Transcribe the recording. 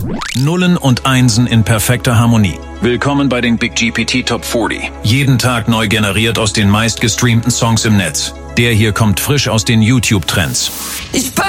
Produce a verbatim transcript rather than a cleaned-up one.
Nullen und Einsen in perfekter Harmonie. Willkommen bei den Big G P T Top vierzig. Jeden Tag neu generiert aus den meistgestreamten Songs im Netz. Der hier kommt frisch aus den YouTube-Trends. Ich